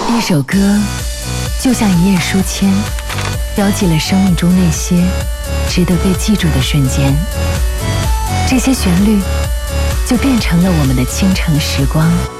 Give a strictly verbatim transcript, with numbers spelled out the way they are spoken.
一首歌就像一页书签，标记了生命中那些值得被记住的瞬间，这些旋律就变成了我们的倾城时光。